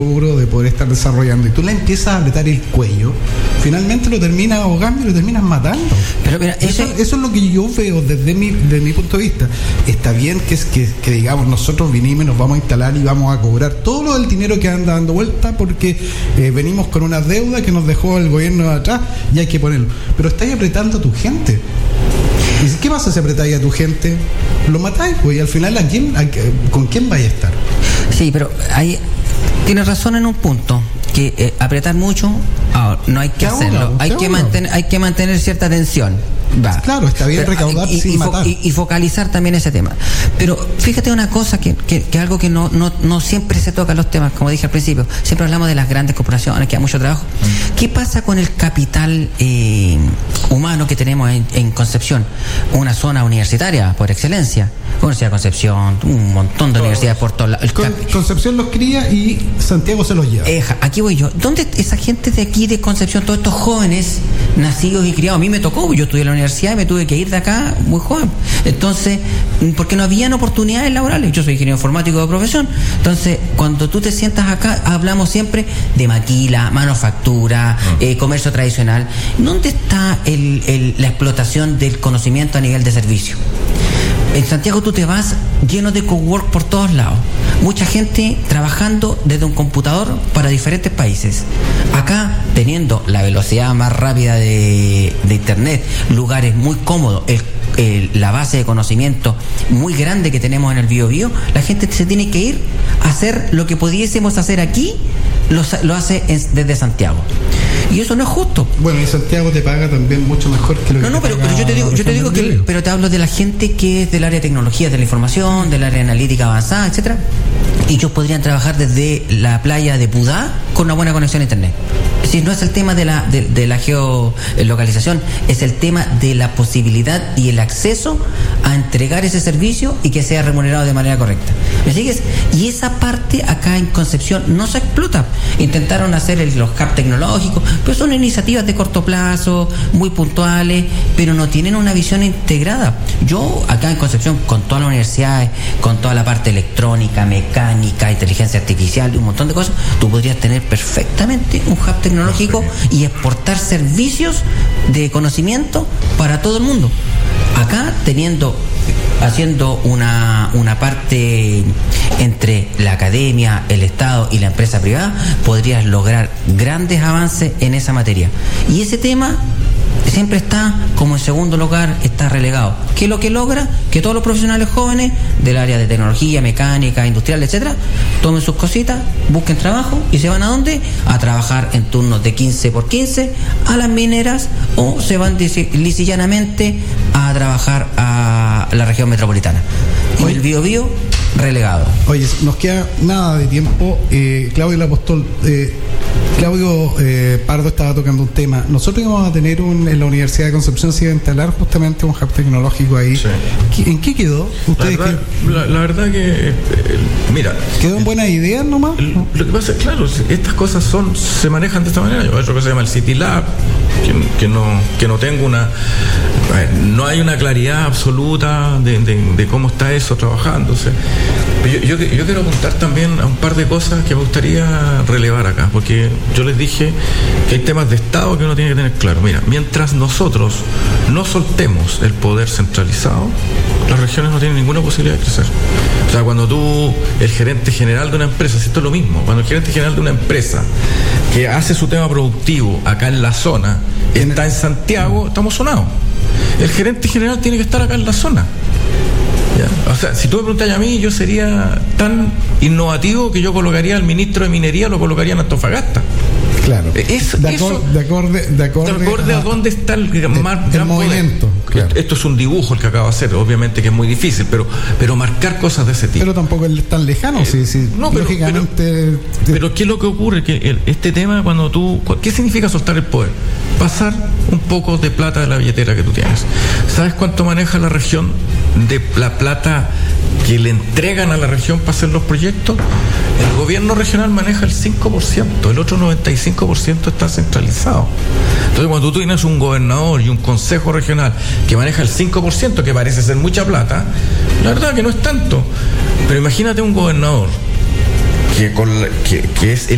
de poder estar desarrollando, y tú le empiezas a apretar el cuello, finalmente lo terminas ahogando y lo terminas matando. Pero mira, eso es lo que yo veo desde mi punto de vista. Está bien que digamos, nosotros vinimos y nos vamos a instalar y vamos a cobrar todo el dinero que anda dando vuelta porque venimos con una deuda que nos dejó el gobierno de atrás y hay que ponerlo. Pero estáis apretando a tu gente. ¿Y qué pasa si apretáis a tu gente? Lo matáis, pues, y al final ¿con quién vais a estar? Sí, pero hay... Tienes razón en un punto, que apretar mucho no hay que hacerlo, hay que mantener cierta tensión. Va. Claro, está bien recaudar sin matar. Y focalizar también ese tema. Pero fíjate una cosa, que algo que no siempre se toca en los temas, como dije al principio, siempre hablamos de las grandes corporaciones, que hay mucho trabajo. ¿Qué pasa con el capital humano que tenemos en Concepción? Una zona universitaria por excelencia. Universidad de Concepción, un montón de universidades por todos lados. Concepción los cría y Santiago se los lleva. Aquí voy yo. ¿Dónde esa gente de aquí de Concepción, todos estos jóvenes nacidos y criados? A mí me tocó, yo estudié en la universidad y me tuve que ir de acá muy joven. Entonces, porque no habían oportunidades laborales. Yo soy ingeniero informático de profesión. Entonces, cuando tú te sientas acá, hablamos siempre de maquila, manufactura, comercio tradicional. ¿Dónde está la explotación del conocimiento a nivel de servicio? En Santiago tú te vas lleno de cowork por todos lados. Mucha gente trabajando desde un computador para diferentes países. Acá, teniendo la velocidad más rápida de internet, lugares muy cómodos, la base de conocimiento muy grande que tenemos en el Biobío, la gente se tiene que ir a hacer lo que pudiésemos hacer aquí, lo hace desde Santiago. Y eso no es justo. Bueno, y Santiago te paga también mucho mejor que lo que pero yo te digo pero te hablo de la gente que es del área de tecnología de la información, del área de analítica avanzada, etcétera. Y ellos podrían trabajar desde la playa de Pudá con una buena conexión a internet. Es decir, no es el tema de la geolocalización, es el tema de la posibilidad y el acceso a entregar ese servicio y que sea remunerado de manera correcta. ¿Me sigues? Y esa parte acá en Concepción no se explota. Intentaron hacer los hubs tecnológicos, pero son iniciativas de corto plazo, muy puntuales, pero no tienen una visión integrada. Yo acá en Concepción, con todas las universidades, con toda la parte electrónica, mecánica, inteligencia artificial y un montón de cosas, tú podrías tener perfectamente un hub tecnológico y exportar servicios de conocimiento para todo el mundo. Acá haciendo una parte entre la academia, el Estado y la empresa privada, podrías lograr grandes avances en esa materia. Y ese tema siempre está como en segundo lugar, está relegado. ¿Qué es lo que logra? Que todos los profesionales jóvenes del área de tecnología, mecánica, industrial, etcétera, tomen sus cositas, busquen trabajo y se van ¿a dónde? A trabajar en turnos de 15x15 a las mineras, o se van lisillanamente a trabajar a la región metropolitana. Y el Biobío relegado. Oye, nos queda nada de tiempo. Claudio Pardo estaba tocando un tema. Nosotros íbamos a tener en la Universidad de Concepción, se iba a instalar justamente un hub tecnológico ahí. Sí. ¿En qué quedó? La verdad que, mira... ¿Quedó en buenas ideas nomás? Lo que pasa es, claro, estas cosas se manejan de esta manera. Hay otro que se llama el City Lab, que no tengo no hay una claridad absoluta de cómo está eso trabajándose. Yo quiero apuntar también a un par de cosas que me gustaría relevar acá, porque yo les dije que hay temas de Estado que uno tiene que tener claro. Mira, mientras nosotros no soltemos el poder centralizado, las regiones no tienen ninguna posibilidad de crecer. O sea, cuando el gerente general de una empresa, si esto es lo mismo, cuando el gerente general de una empresa que hace su tema productivo acá en la zona está en Santiago, estamos sonados. El gerente general tiene que estar acá en la zona. ¿Ya? O sea, si tú me preguntas a mí, yo sería tan innovativo que yo colocaría al ministro de Minería, lo colocaría en Antofagasta. Claro. De acorde a dónde está el gran movimiento. Claro. Esto es un dibujo el que acabo de hacer, obviamente que es muy difícil, pero marcar cosas de ese tipo. Pero tampoco es tan lejano, no, lógicamente. Pero ¿qué es lo que ocurre? Que este tema, ¿qué significa soltar el poder? Pasar un poco de plata de la billetera que tú tienes. ¿Sabes cuánto maneja la región de la plata que le entregan a la región para hacer los proyectos? El gobierno regional maneja el 5%, el otro 95% está centralizado. Entonces, cuando tú tienes un gobernador y un consejo regional que maneja el 5%, que parece ser mucha plata, la verdad que no es tanto. Pero imagínate un gobernador que es el